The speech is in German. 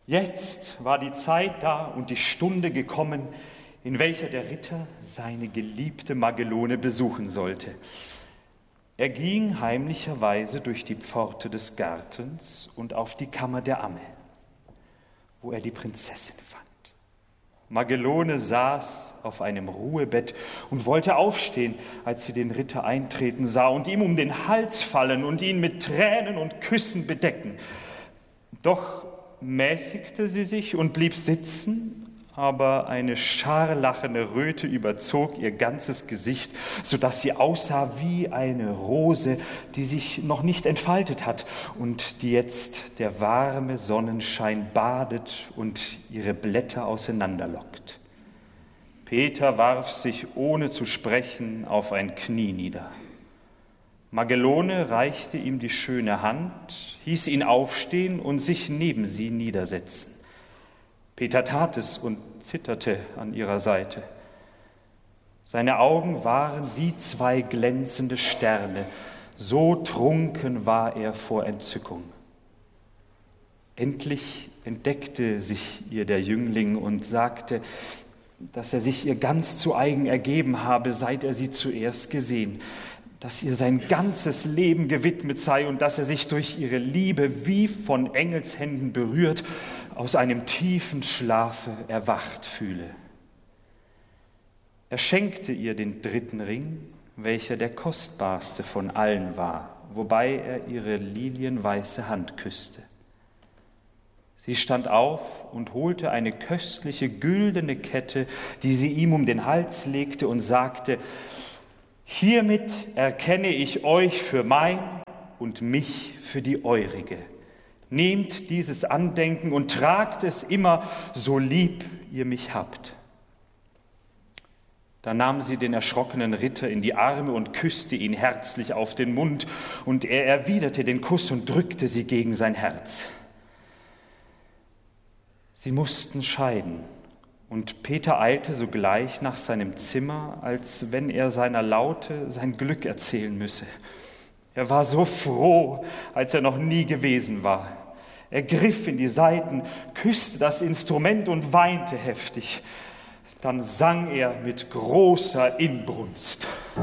Jetzt war die Zeit da und die Stunde gekommen, in welcher der Ritter seine geliebte Magelone besuchen sollte. Er ging heimlicherweise durch die Pforte des Gartens und auf die Kammer der Amme, wo er die Prinzessin fand. Magelone saß auf einem Ruhebett und wollte aufstehen, als sie den Ritter eintreten sah und ihm um den Hals fallen und ihn mit Tränen und Küssen bedecken. Doch mäßigte sie sich und blieb sitzen, aber eine scharlachene Röte überzog ihr ganzes Gesicht, sodass sie aussah wie eine Rose, die sich noch nicht entfaltet hat und die jetzt der warme Sonnenschein badet und ihre Blätter auseinanderlockt. Peter warf sich, ohne zu sprechen, auf ein Knie nieder. Magelone reichte ihm die schöne Hand, hieß ihn aufstehen und sich neben sie niedersetzen. Peter tat es und zitterte an ihrer Seite. Seine Augen waren wie zwei glänzende Sterne, so trunken war er vor Entzückung. Endlich entdeckte sich ihr der Jüngling und sagte, dass er sich ihr ganz zu eigen ergeben habe, seit er sie zuerst gesehen, dass ihr sein ganzes Leben gewidmet sei und dass er sich durch ihre Liebe wie von Engelshänden berührt aus einem tiefen Schlafe erwacht fühle. Er schenkte ihr den 3. Ring, welcher der kostbarste von allen war, wobei er ihre lilienweiße Hand küsste. Sie stand auf und holte eine köstliche güldene Kette, die sie ihm um den Hals legte und sagte, hiermit erkenne ich euch für mein und mich für die eurige. Nehmt dieses Andenken und tragt es immer, so lieb ihr mich habt. Da nahm sie den erschrockenen Ritter in die Arme und küsste ihn herzlich auf den Mund, und er erwiderte den Kuss und drückte sie gegen sein Herz. Sie mussten scheiden, und Peter eilte sogleich nach seinem Zimmer, als wenn er seiner Laute sein Glück erzählen müsse. Er war so froh, als er noch nie gewesen war. Er griff in die Saiten, küsste das Instrument und weinte heftig. Dann sang er mit großer Inbrunst.